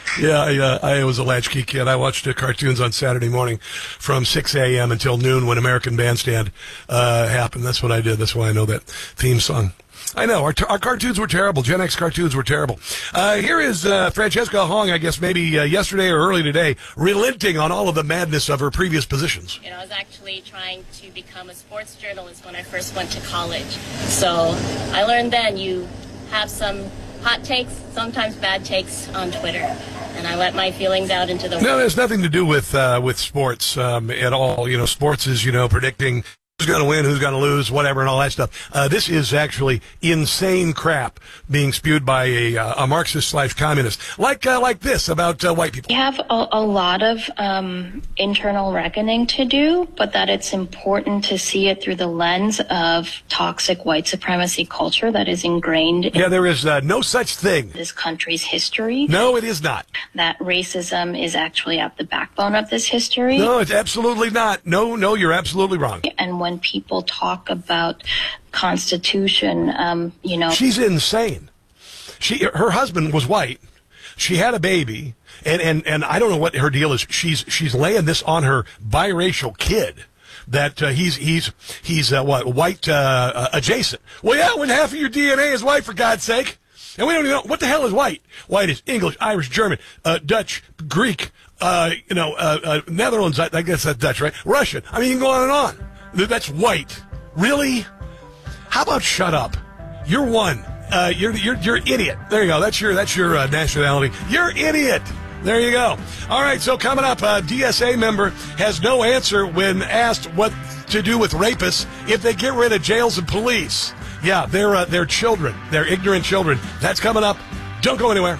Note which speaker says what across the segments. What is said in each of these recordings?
Speaker 1: Yeah, I was a latchkey kid. I watched cartoons on Saturday morning from 6 a.m. until noon when American Bandstand happened. That's what I did. That's why I know that theme song. I know, our cartoons were terrible. Gen X cartoons were terrible. Here is Francesca Hong, I guess maybe yesterday or early today, relenting on all of the madness of her previous positions.
Speaker 2: I was actually trying to become a sports journalist when I first went to college. So I learned then you have some hot takes, sometimes bad takes on Twitter. And I let my feelings out into the world.
Speaker 1: No, there's nothing to do with sports at all. You know, sports is, predicting who's going to win, who's going to lose, whatever, and all that stuff. This is actually insane crap being spewed by a Marxist/communist, like this about white people.
Speaker 3: We have a lot of internal reckoning to do, but that it's important to see it through the lens of toxic white supremacy culture that is ingrained in
Speaker 1: there is no such thing.
Speaker 3: This country's history.
Speaker 1: No, it is not.
Speaker 3: That racism is actually at the backbone of this history.
Speaker 1: No, it's absolutely not. No, you're absolutely wrong.
Speaker 3: And when people talk about Constitution,
Speaker 1: She's insane. Her husband was white. She had a baby, and I don't know what her deal is. She's laying this on her biracial kid that he's white adjacent. Well, yeah, when half of your DNA is white, for God's sake. And we don't even know what the hell is white. White is English, Irish, German, Dutch, Greek, Netherlands. I guess that's Dutch, right? Russian. I mean, you can go on and on. That's white. Really? How about shut up? You're one. You're idiot. There you go. That's your nationality. You're idiot. There you go. All right. So coming up, a DSA member has no answer when asked what to do with rapists if they get rid of jails and police. Yeah, they're children. They're ignorant children. That's coming up. Don't go anywhere.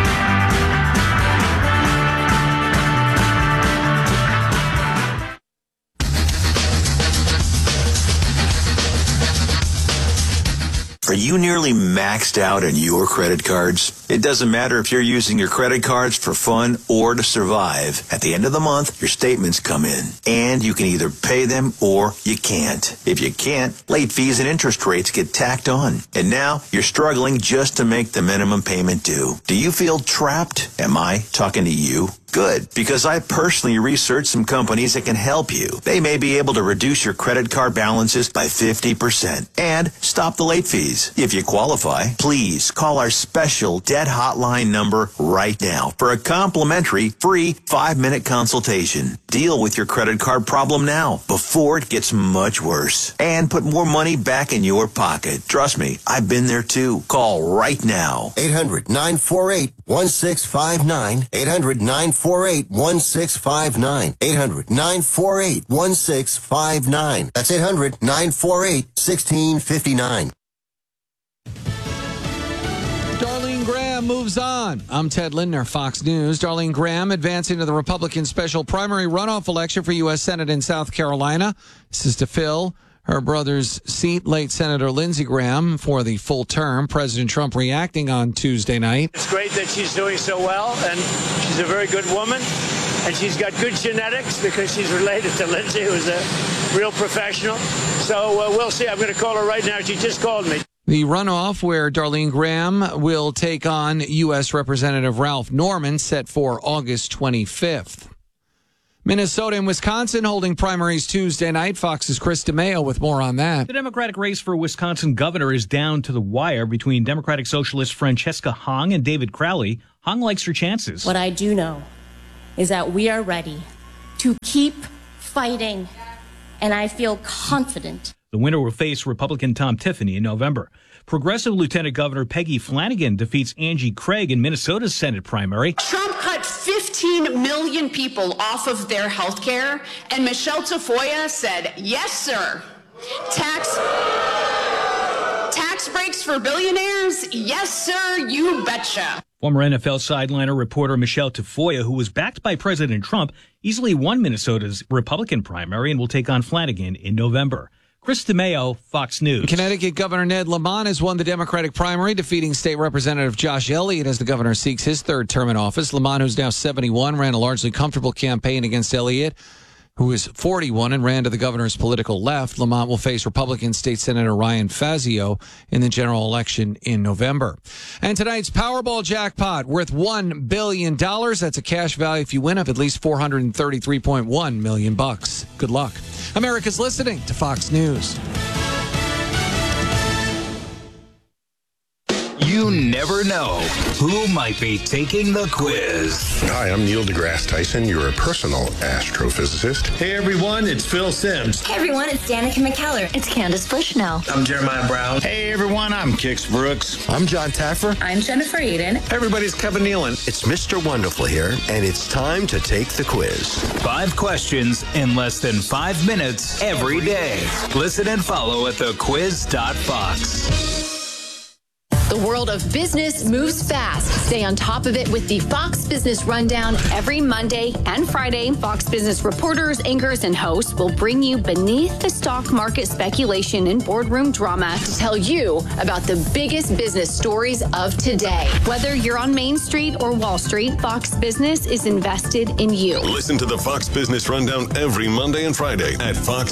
Speaker 4: Are you nearly maxed out on your credit cards? It doesn't matter if you're using your credit cards for fun or to survive. At the end of the month, your statements come in, and you can either pay them or you can't. If you can't, late fees and interest rates get tacked on. And now you're struggling just to make the minimum payment due. Do you feel trapped? Am I talking to you? Good, because I personally researched some companies that can help you. They may be able to reduce your credit card balances by 50% and stop the late fees. If you qualify, please call our special debt hotline number right now for a complimentary free 5-minute consultation. Deal with your credit card problem now before it gets much worse and put more money back in your pocket. Trust me, I've been there too. Call right now.
Speaker 5: 800-948-1659. 800-948-1659. 800-948-1659. That's 800-948-1659.
Speaker 6: Darlene Graham moves on. I'm Ted Lindner, Fox News. Darlene Graham advancing to the Republican special primary runoff election for U.S. Senate in South Carolina. This is to fill her brother's seat, late Senator Lindsey Graham, for the full term. President Trump reacting on Tuesday night.
Speaker 7: It's great that she's doing so well, and she's a very good woman, and she's got good genetics because she's related to Lindsey, who's a real professional. So we'll see. I'm going to call her right now. She just called me.
Speaker 6: The runoff, where Darlene Graham will take on U.S. Representative Ralph Norman, set for August 25th. Minnesota and Wisconsin holding primaries Tuesday night. Fox's Chris DeMeo with more on that.
Speaker 8: The Democratic race for Wisconsin governor is down to the wire between Democratic Socialist Francesca Hong and David Crowley. Hong likes her chances.
Speaker 2: What I do know is that we are ready to keep fighting, and I feel confident.
Speaker 8: The winner will face Republican Tom Tiffany in November. Progressive Lieutenant Governor Peggy Flanagan defeats Angie Craig in Minnesota's Senate primary.
Speaker 9: Trump cut 15 million people off of their health care, and Michelle Tafoya said, yes, sir. Tax breaks for billionaires? Yes, sir, you betcha.
Speaker 8: Former NFL sideliner reporter Michelle Tafoya, who was backed by President Trump, easily won Minnesota's Republican primary and will take on Flanagan in November. Chris DeMeo, Fox News.
Speaker 6: Connecticut Governor Ned Lamont has won the Democratic primary, defeating State Representative Josh Elliott as the governor seeks his third term in office. Lamont, who's now 71, ran a largely comfortable campaign against Elliott who is 41 and ran to the governor's political left. Lamont will face Republican State Senator Ryan Fazio in the general election in November. And tonight's Powerball jackpot worth $1 billion. That's a cash value if you win of at least $433.1 million. Good luck. America's listening to Fox News.
Speaker 10: You never know who might be taking the quiz.
Speaker 11: Hi, I'm Neil deGrasse Tyson, your personal astrophysicist.
Speaker 12: Hey everyone, it's Phil Simms.
Speaker 13: Hey everyone, it's Danica McKellar. It's Candace Bushnell.
Speaker 12: I'm Jeremiah Brown.
Speaker 14: Hey everyone, I'm Kix Brooks.
Speaker 15: I'm John Taffer.
Speaker 13: I'm Jennifer Eden.
Speaker 12: Hey everybody, it's Kevin Nealon.
Speaker 15: It's Mr. Wonderful here, and it's time to take the quiz.
Speaker 10: 5 questions in less than 5 minutes every day. Listen and follow at thequiz.fox.
Speaker 16: The world of business moves fast. Stay on top of it with the Fox Business Rundown every Monday and Friday. Fox Business reporters, anchors, and hosts will bring you beneath the stock market speculation and boardroom drama to tell you about the biggest business stories of today. Whether you're on Main Street or Wall Street, Fox Business is invested in you.
Speaker 17: Listen to the Fox Business Rundown every Monday and Friday at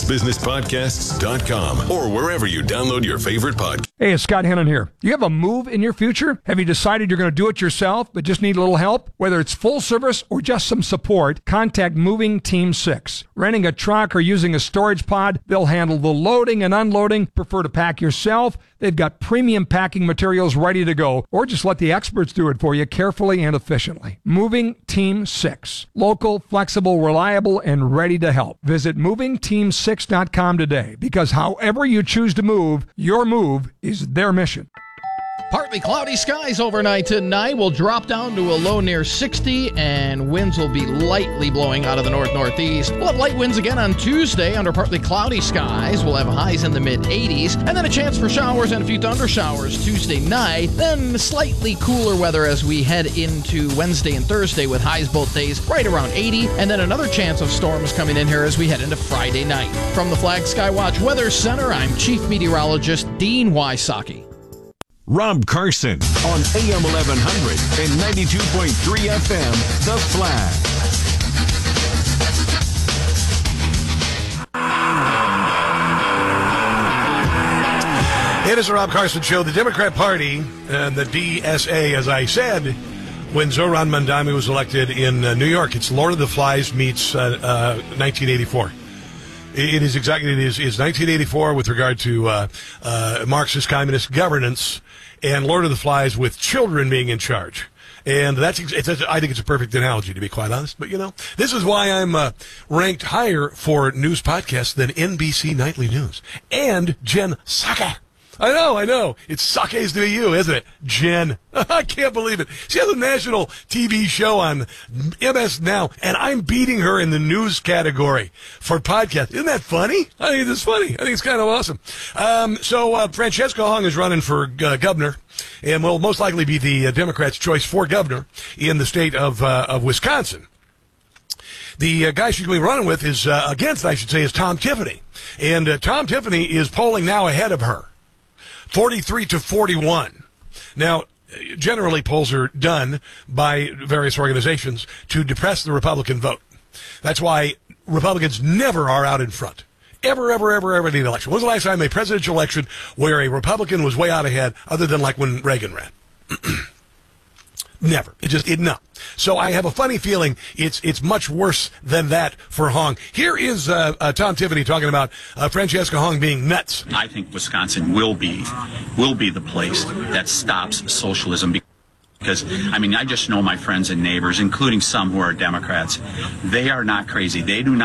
Speaker 17: foxbusinesspodcasts.com or wherever you download your favorite podcast.
Speaker 18: Hey, it's Scott Hennon here. Do you have a move in your future? Have you decided you're going to do it yourself but just need a little help? Whether it's full service or just some support, contact Moving Team 6. Renting a truck or using a storage pod, they'll handle the loading and unloading. Prefer to pack yourself? They've got premium packing materials ready to go, or just let the experts do it for you carefully and efficiently. Moving Team 6. Local, flexible, reliable, and ready to help. Visit movingteam6.com today, because however you choose to move, your move is their mission.
Speaker 19: Partly cloudy skies overnight tonight. Will drop down to a low near 60, and winds will be lightly blowing out of the north-northeast. We'll have light winds again on Tuesday under partly cloudy skies. We'll have highs in the mid-80s, and then a chance for showers and a few thunder showers Tuesday night. Then slightly cooler weather as we head into Wednesday and Thursday with highs both days right around 80, and then another chance of storms coming in here as we head into Friday night. From the Flag Skywatch Weather Center, I'm Chief Meteorologist Dean Wysocki.
Speaker 20: Rob Carson on AM 1100 and 92.3 FM, The Flag.
Speaker 1: It is the Rob Carson Show. The Democrat Party and the DSA, as I said, when Zohran Mamdani was elected in New York, it's Lord of the Flies meets 1984. It is 1984 with regard to Marxist communist governance and Lord of the Flies with children being in charge. And I think it's a perfect analogy, to be quite honest. But, you know, this is why I'm ranked higher for news podcasts than NBC Nightly News and Jen Psaki. I know. It's Sake's to you, isn't it? Jen. I can't believe it. She has a national TV show on MS Now, and I'm beating her in the news category for podcast. Isn't that funny? I think it's funny. I think it's kind of awesome. So Francesca Hong is running for governor, and will most likely be the Democrats' choice for governor in the state of Wisconsin. The guy she's going to be running with is, is Tom Tiffany. And Tom Tiffany is polling now ahead of her. 43 to 41. Now, generally polls are done by various organizations to depress the Republican vote. That's why Republicans never are out in front. Ever in an election. When was the last time a presidential election where a Republican was way out ahead, other than like when Reagan ran? Never. No. So I have a funny feeling it's much worse than that for Hong. Here is Tom Tiffany talking about Francesca Hong being nuts.
Speaker 21: I think Wisconsin will be the place that stops socialism. Because, I just know my friends and neighbors, including some who are Democrats. They are not crazy. They do not